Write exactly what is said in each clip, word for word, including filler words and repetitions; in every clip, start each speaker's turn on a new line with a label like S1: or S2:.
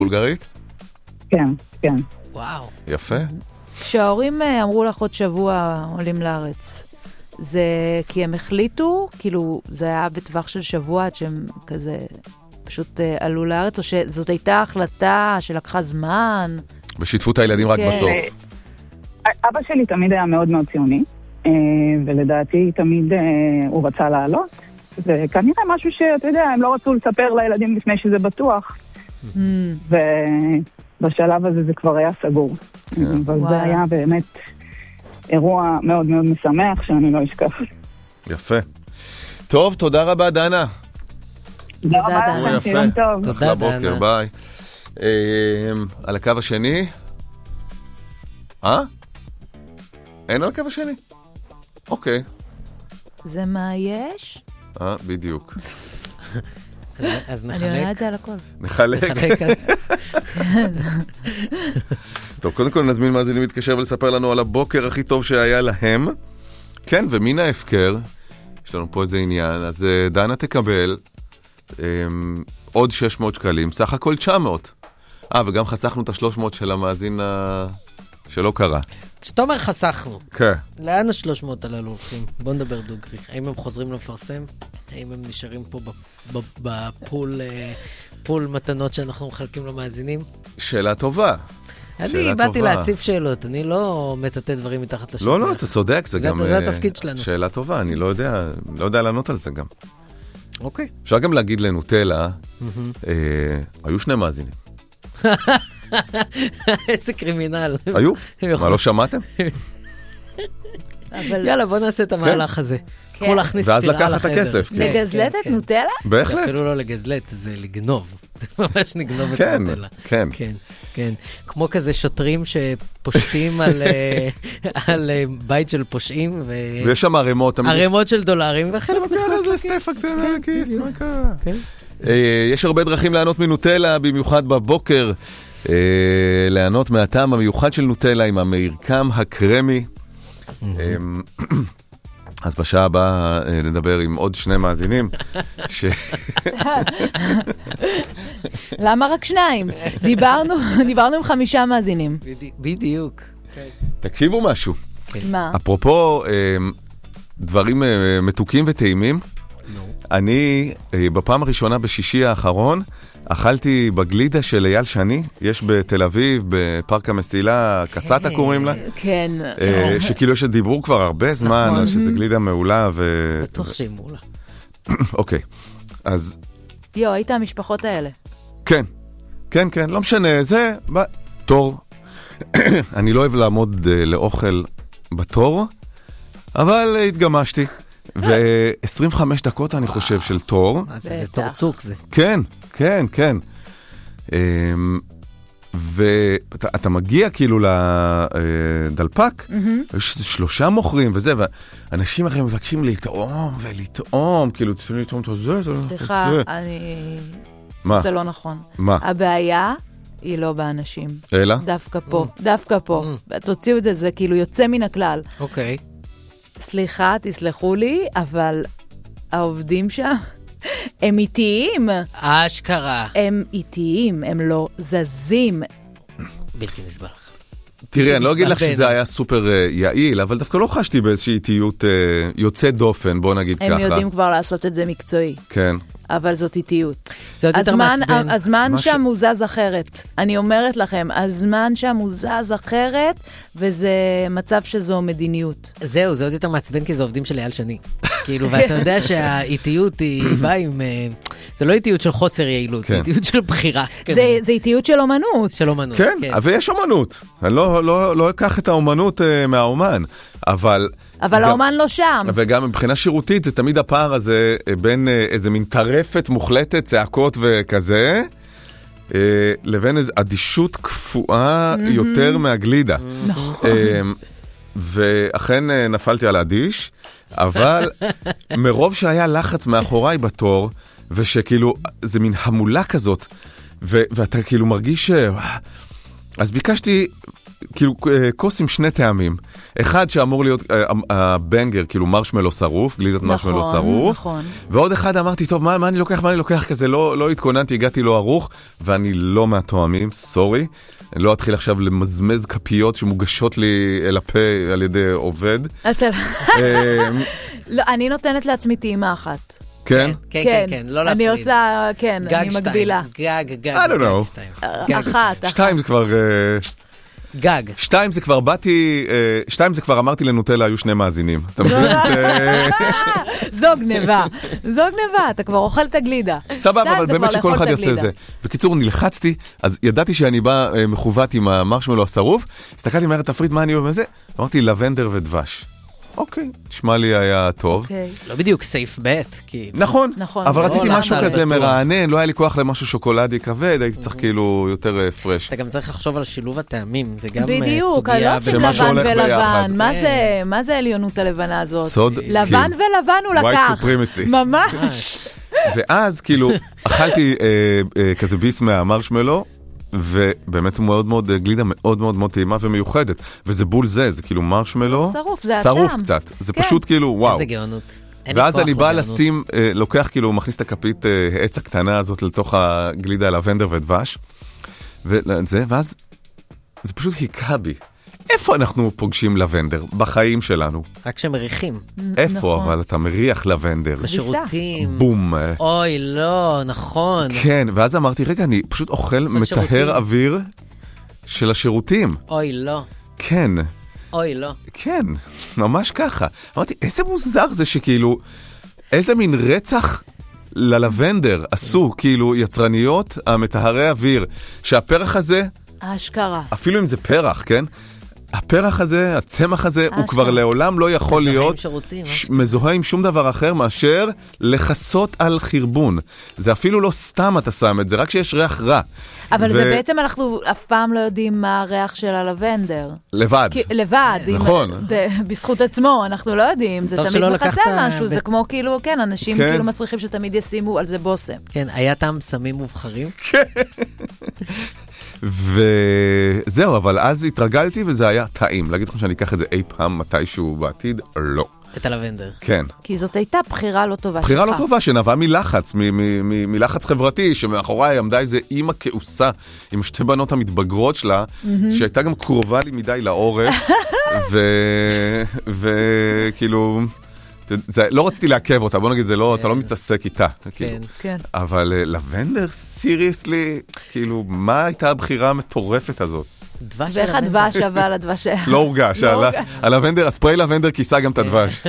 S1: בולגרית?
S2: כן, כן.
S3: וואו.
S1: יפה.
S4: כשההורים אמרו לך עוד שבוע עולים לארץ, זה כי הם החליטו, כאילו זה היה בטווח של שבוע עד שהם כזה פשוט עלו לארץ, או שזאת הייתה החלטה שלקחה זמן?
S1: ושיתפו את הילדים רק בסוף.
S2: אבא שלי תמיד היה מאוד מאוד ציוני, ולדעתי תמיד הוא רצה לעלות, וכנראה משהו שאתה יודע, הם לא רצו לספר לילדים לפני שזה בטוח, ובשלב הזה זה כבר היה סגור. אבל זה היה באמת אירוע מאוד מאוד משמח שאני לא אשכח.
S1: יפה. טוב, תודה רבה דנה.
S2: תודה רבה לכם, שיום טוב.
S3: תודה דנה.
S1: ביי. על הקו השני? אה? אין על הקו השני? אוקיי.
S4: זה מה יש?
S1: אה, בדיוק.
S3: אז נחלק.
S4: אני עונה את זה על הכל.
S1: נחלק. טוב, קודם כל נזמין מאזינים להתקשר ולספר לנו על הבוקר הכי טוב שהיה להם. כן, ומן ההפקר, יש לנו פה איזה עניין, אז דנה תקבל עוד שש מאות שקלים, סך הכל תשע מאות. אה, וגם חסכנו את ה-שלוש מאות של המאזין שלא קרה.
S3: כשאתה אומר חסכנו,
S1: כן.
S3: לאן ה-שלוש מאות הללו הולכים? בוא נדבר דוגרי. האם הם חוזרים לפרסם? האם הם נשארים פה בפול פול מתנות שאנחנו מחלקים למאזינים?
S1: שאלה טובה.
S3: אני באתי להציף שאלות, אני לא מטאטא דברים מתחת לשטח.
S1: לא, לא, אתה צודק, זה גם...
S3: זה התפקיד שלנו.
S1: שאלה טובה, אני לא יודע, לא יודע לענות על זה גם.
S3: אוקיי.
S1: אפשר גם להגיד לנוטלה, היו שני מאזינים.
S3: איזה קרימינל.
S1: היו? מה, לא שמעתם?
S3: יאללה, בוא נעשה את המהלך הזה. כמו להכניס
S1: ואז
S3: צירה לחדר.
S1: לקחת את הכסף.
S4: לגזלת את נוטלה?
S1: בהחלט.
S3: אפילו לא לגזלת, זה לגנוב. זה ממש נגנוב את
S1: כן,
S3: נוטלה.
S1: כן.
S3: כן, כן. כמו כזה שוטרים שפושטים על בית של פושעים.
S1: ויש שם ערימות.
S3: ערימות של דולרים, וחלק
S1: נכנס לסטף הקטנה לכיס, מה קרה? יש הרבה דרכים לענות מנוטלה, במיוחד בבוקר. לענות מהטעם המיוחד של נוטלה עם המרקם הקרמי. אז בשעה הבאה נדבר עם עוד שני מאזינים.
S4: למה רק שניים? דיברנו, דיברנו עם חמישה מאזינים.
S3: בדיוק.
S1: תקשיבו משהו.
S4: מה?
S1: אפרופו דברים מתוקים וטעימים, אני בפעם הראשונה בשישי האחרון אכלתי בגלידה של אייל שני, יש בתל אביב, בפארק המסילה, קסטה קוראים לה.
S4: כן.
S1: שכאילו יש דיבור כבר הרבה זמן, שזה גלידה מעולה.
S3: בטוח שהיא מעולה.
S1: אוקיי, אז...
S4: יו, היית המשפחות האלה.
S1: כן, כן, כן, לא משנה, זה תור. אני לא אוהב לעמוד לאוכל בתור, אבל התגמשתי. ו-עשרים וחמש דקות אני חושב של תור.
S3: זה תור צוק זה.
S1: כן, כן, כן. ואתה מגיע כאילו לדלפק, יש שלושה מוכרים וזה, ואנשים אחרים מבקשים לטעום ולטעום, כאילו תפילו לטעום את זה.
S4: סליחה, אני...
S1: מה?
S4: זה לא נכון.
S1: מה?
S4: הבעיה היא לא באנשים.
S1: אלא?
S4: דווקא פה, דווקא פה. תוציאו את זה, זה כאילו יוצא מן הכלל.
S3: אוקיי.
S4: סליחה, תסלחו לי, אבל העובדים שם, הם איטיים.
S3: אשכרה.
S4: הם איטיים, הם לא זזים.
S3: בלתי נסבל.
S1: תראי, אני לא אגיד לך שזה היה סופר יעיל, אבל דווקא לא חשתי באיזושהי איטיות יוצאת דופן, בוא נגיד ככה.
S4: הם יודעים כבר לעשות את זה מקצועי.
S1: כן.
S4: אבל זאת איטיות.
S3: זה עוד יותר מעצבן.
S4: הזמן שם הוא זז אחרת. אני אומרת לכם, הזמן שם הוא זז אחרת, וזה מצב שזו מדיניות.
S3: זהו, זה עוד יותר מעצבן, כי זה עובדים של אייל שני. כאילו, ואתה יודע שהאיטיות היא באה עם... זה לא איטיות של חוסר יעילות, זה איטיות של בחירה.
S4: זה איטיות של אומנות.
S3: של אומנות.
S1: כן, ויש אומנות. אני לא אקח את האומנות מהאומן, אבל...
S4: אבל האומן לא שם.
S1: וגם מבחינה שירותית, זה תמיד הפער הזה בין איזה מין טרפת מוחלטת, צעקות וכזה, לבין איזו אדישות קפואה יותר מהגלידה.
S4: נכון.
S1: ואכן נפלתי על אדיש, אבל מרוב שהיה לחץ מאחוריי בתור, ושכאילו זה מין המולה כזאת, ואתה כאילו מרגיש ש... אז ביקשתי כאילו כוס עם שני טעמים. אחד שאמור להיות הבנגר, כאילו מרשמלו שרוף, גלידת מרשמלו שרוף.
S4: נכון.
S1: ועוד אחד אמרתי, טוב, מה, מה אני לוקח, מה אני לוקח כזה? לא, לא התכוננתי, הגעתי לא ערוך, ואני לא מהתואמים, סורי. אני לא אתחיל עכשיו למזמז כפיות שמוגשות לי אל הפה על ידי עובד.
S4: לא, אני נותנת לעצמי טעימה אחת.
S1: כן?
S3: כן, כן, כן, לא להפריד.
S4: אני עושה, כן, אני מגבילה.
S3: גג, גג,
S1: I don't know.
S3: גג,
S4: אחת, אחת.
S1: שתיים זה כבר...
S3: גג.
S1: שתיים זה כבר באתי, שתיים זה כבר אמרתי לנוטלה, היו שני מאזינים. אתה מבין?
S4: זו גניבה. זו גניבה, אתה כבר אוכל את הגלידה.
S1: סבבה, אבל באמת שכל אחד יעשה זה. בקיצור, נלחצתי, אז ידעתי שאני בא מחוות עם המרשמלו השרוף, הסתכלתי מהר תפריד מה אני אוהב וזה, אמרתי לבנדר ודבש. אוקיי, תשמע לי היה טוב.
S3: לא בדיוק סייף בט, כאילו.
S1: נכון, אבל רציתי משהו כזה מרענן, לא היה לי כוח למשהו שוקולדי כבד, הייתי צריך כאילו יותר פרש.
S3: אתה גם צריך לחשוב על שילוב הטעמים, זה גם
S4: בדיוק,
S3: סוגיה...
S4: לא עושים לבן ולבן, מה זה עליונות הלבנה הזאת?
S1: סוד,
S4: לבן ולבן הוא לקח.
S1: white supremacy.
S4: ממש.
S1: ואז כאילו, אכלתי כזה ביס מהמרשמלו, ובאמת הוא מאוד מאוד, גלידה מאוד מאוד מאוד טעימה ומיוחדת, וזה בול זה, זה כאילו מרשמלו,
S4: שרוף, זה
S1: שרוף
S4: הטעם.
S1: קצת, זה פשוט כאילו וואו.
S3: איזה גאונות.
S1: ואז אני בא לשים, לוקח כאילו, מכניס את הכפית העץ הקטנה הזאת לתוך הגלידה הלבנדר ודבש, וזה, ואז זה פשוט היכה בי. איפה אנחנו פוגשים לבנדר? בחיים שלנו.
S3: רק שמריחים.
S1: איפה? אבל אתה מריח לבנדר.
S3: בשירותים.
S1: בום.
S3: אוי, לא, נכון.
S1: כן, ואז אמרתי, רגע, אני פשוט אוכל מטהר אוויר של השירותים.
S3: אוי, לא.
S1: כן.
S3: אוי, לא.
S1: כן, ממש ככה. אמרתי, איזה מוזר זה שכאילו, איזה מין רצח ללבנדר עשו, כאילו, יצרניות המטהרי אוויר, שהפרח הזה,
S4: ההשכרה.
S1: אפילו אם זה פרח, כן? הפרח הזה, הצמח הזה, הוא כבר לעולם לא יכול להיות מזוהה עם שום דבר אחר מאשר לחסות על חרבון. זה אפילו לא סתם אתה שם את זה, רק שיש ריח רע.
S4: אבל זה בעצם אנחנו אף פעם לא יודעים מה הריח של הלבנדר.
S1: לבד.
S4: לבד.
S1: נכון.
S4: בזכות עצמו, אנחנו לא יודעים. זה תמיד מכסה משהו. זה כמו כאילו, כן, אנשים כאילו מסריחים שתמיד ישימו על זה בוסם.
S3: כן, היה טעם סמים מובחרים?
S1: כן. וזהו, אבל אז התרגלתי וזה היה טעים. להגיד לכם שאני אקח את זה אי פעם מתישהו בעתיד? לא.
S3: את הלבנדר.
S1: כן.
S4: כי זאת הייתה בחירה לא טובה.
S1: בחירה לא טובה שנבעה מלחץ, מלחץ חברתי, שמאחוריי עמדה איזה אימא כעוסה עם שתי בנות המתבגרות שלה, שהייתה גם קרובה לי מדי לעורף, וכאילו... לא רציתי לעכב אותה, בוא נגיד, אתה לא מתעסק איתה.
S3: כן,
S4: כן.
S1: אבל לבנדר, סיריוסלי, כאילו, מה הייתה הבחירה המטורפת הזאת?
S3: דבש
S4: ואיך הדבש אבל הדבש...
S1: לא הורגש, הלבנדר, הספרי לבנדר כיסה גם את הדבש.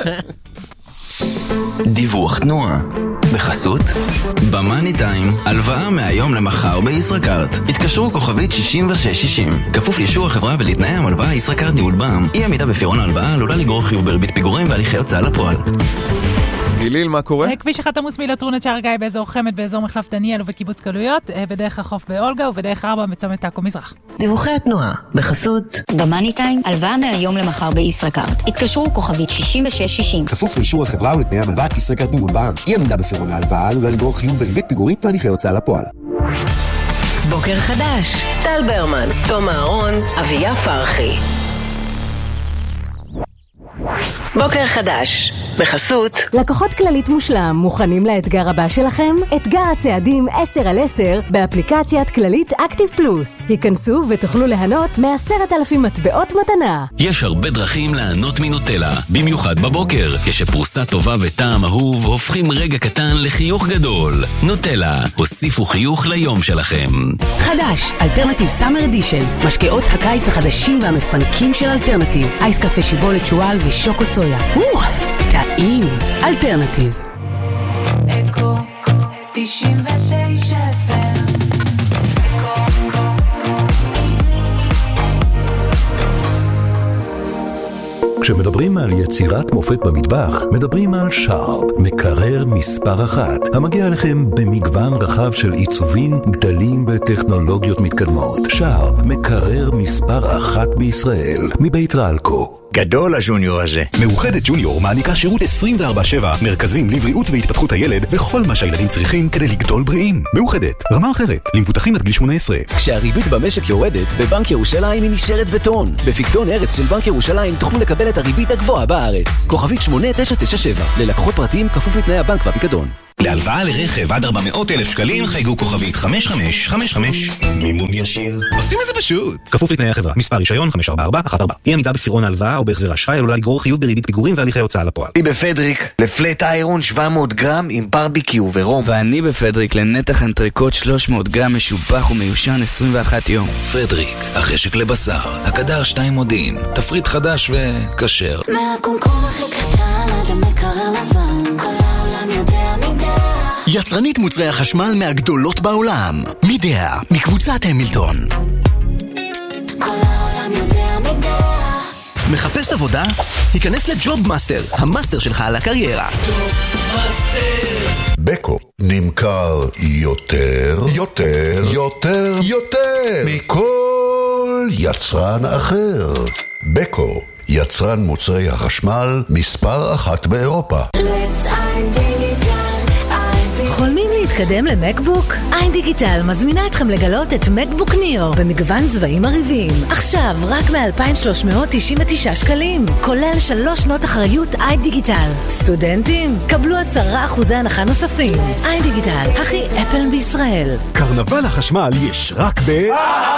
S5: דיווח תנועה בחסות במאני טיים, הלוואה מהיום למחר בישראכרט. התקשרו כוכבית שישים ושש שישים. כפוף לאישור החברה ולתנאי המלוואה. ישראכרט ניהול בע"מ. אי עמידה בפירעון ההלוואה עלולה לגרור חיוב בריבית פיגורים והליכי הוצאה לפועל.
S1: מיליל, מה קורה?
S6: כביש אחד עמוס מלטרונת שער גיא באזור חמד, באזור מחלף דניאל ובקיבוץ גלויות, בדרך החוף באולגה ובדרך ארבע בצומת עכו מזרח.
S7: דיווחי התנועה בחסות במאני טיים, הלוואה מהיום למחר בישראכרט. התקשרו כוכבית שישים ושש שישים.
S8: כפוף לאישור החברה ולתנאי המלוואה. ישראכרט ניהול בע"מ. אי עמידה בפירעון ההלוואה עלולה לגרור חיוב בריבית פיגורים והליכי הוצאה לפועל.
S7: בוקר חדש, טל ברמן, תום אהרון, אביה פרחי. בוקר חדש, בחסות
S9: לקוחות כללית מושלם, מוכנים לאתגר הבא שלכם? אתגר הצעדים עשר על עשר באפליקציית כללית אקטיב פלוס. היכנסו ותוכלו ליהנות מעשרת אלפים מטבעות מתנה.
S5: יש הרבה דרכים ליהנות מנוטלה, במיוחד בבוקר, כשפרוסה טובה וטעם אהוב הופכים רגע קטן לחיוך גדול. נוטלה, הוסיפו חיוך ליום שלכם.
S9: חדש, אלטרנטיב סאמר אדישן, משקאות הקיץ החדשים והמפנקים של אלטרנטיב, אייס קפה שיבולת שואל ושוקו סויה. או, טעים. אלטרנטיב.
S10: אקו תשעים ותשע אף אם.
S11: כשמדברים על יצירת מופת במטבח, מדברים על שרפ, מקרר מספר אחת, המגיע לכם במגוון רחב של עיצובים, גדלים וטכנולוגיות מתקדמות. שרפ, מקרר מספר אחת בישראל, מבית רלקו.
S12: גדול הג'וניור הזה.
S13: מאוחדת ג'וניור מעניקה שירות עשרים וארבע שבע, מרכזים לבריאות והתפתחות הילד וכל מה שהילדים צריכים כדי לגדול בריאים. מאוחדת, רמה אחרת, למבוטחים עד גיל שמונה עשרה.
S14: כשהריבית במשק יורדת, בבנק ירושלים היא נשארת בטון. בפיקדון ארץ של בנק ירושלים תוכלו לקבל את הריבית הגבוהה בארץ. כוכבית שמונה תשע תשע שבע, ללקוחות פרטיים כפוף לתנאי הבנק והפיקדון.
S15: להלוואה לרכב עד ארבע מאות אלף שקלים חייגו כוכבית חמש חמש חמש חמש. מימון ישיר. עושים את זה פשוט.
S16: כפוף לתנאי החברה. מספר רישיון חמש ארבע ארבע אחת ארבע. אי עמידה בפירעון ההלוואה או בהחזר אשראי עלולה לגרור חיוב בריבית פיגורים והליכי הוצאה לפועל.
S17: אני בפדריק לפלט איירון שבע מאות גרם עם ברביקיו ורום.
S18: ואני בפדריק לנתח אנטריקוט שלוש מאות גרם משובח ומיושן עשרים ואחד יום.
S19: פדריק, החשק לבשר, הקדר שתיים מודיעין, תפריט חדש וכשר.
S10: מהקומקום הכי קטן עד המקרר לבן, כל העולם יודע מידע.
S20: יצרנית מוצרי החשמל מהגדולות בעולם. מידע, מקבוצת המילטון.
S10: כל העולם יודע מידע.
S20: מחפש עבודה? היכנס לג'וב מאסטר, המאסטר שלך על הקריירה.
S21: בקו נמכר יותר, יותר, יותר, יותר מכל יצרן אחר. בקו, יצרן מוצרי החשמל מספר אחת באירופה.
S9: חולמים להתקדם למקבוק? איין דיגיטל מזמינה אתכם לגלות את מקבוק ניאו במגוון צבעים מריבים. עכשיו רק מ-אלפיים ושלוש מאות תשעים ותשעה שקלים, כולל שלוש שנות אחריות איין דיגיטל. סטודנטים, קבלו עשרה אחוזי הנחה נוספים. איין דיגיטל, הכי אפל בישראל.
S13: קרנבל החשמל יש רק ב...